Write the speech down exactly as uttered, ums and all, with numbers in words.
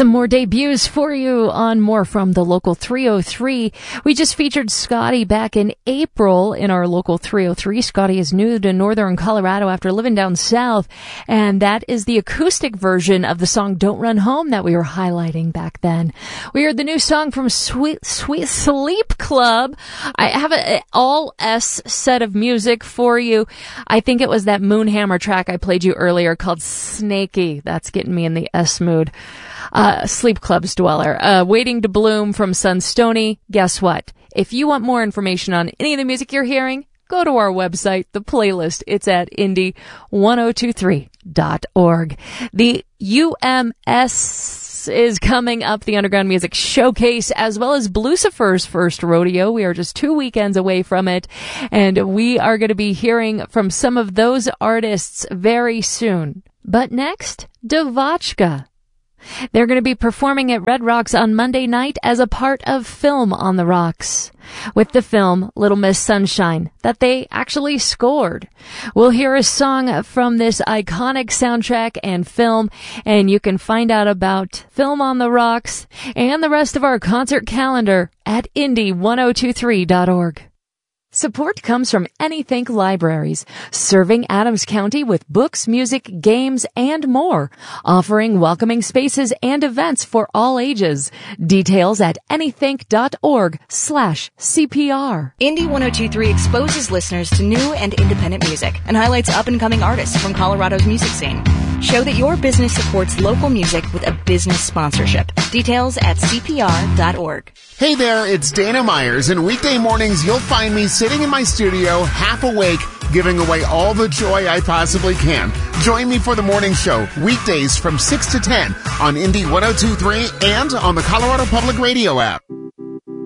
Some more debuts for you on More from the Local three oh three. We just featured Scotty back in April in our Local three oh three. Scotty is new to Northern Colorado after living down south, and that is the acoustic version of the song Don't Run Home that we were highlighting back then. We heard the new song from Sweet Sweet Sleep Club. I have an all S set of music for you. I think it was that Moonhammer track I played you earlier called Snaky. That's getting me in the S mood. Uh, Sleep Club's Dweller. Uh, Waiting to Bloom from Sunstony. Guess what? If you want more information on any of the music you're hearing, go to our website, the playlist. It's at indie ten twenty-three dot org. The U M S is coming up, the Underground Music Showcase, as well as Blucifer's first rodeo. We are just two weekends away from it, and we are going to be hearing from some of those artists very soon. But next, Devotchka. They're going to be performing at Red Rocks on Monday night as a part of Film on the Rocks, with the film Little Miss Sunshine that they actually scored. We'll hear a song from this iconic soundtrack and film, and you can find out about Film on the Rocks and the rest of our concert calendar at indie ten twenty-three dot org. Support comes from Anythink Libraries, serving Adams County with books, music, games, and more, offering welcoming spaces and events for all ages. Details at anythink.org slash CPR. Indie ten twenty-three exposes listeners to new and independent music and highlights up-and-coming artists from Colorado's music scene. Show that your business supports local music with a business sponsorship. Details at C P R dot org. Hey there, it's Dana Myers, and weekday mornings you'll find me sitting in my studio, half awake, giving away all the joy I possibly can. Join me for the morning show, weekdays from six to ten on Indie ten twenty-three and on the Colorado Public Radio app.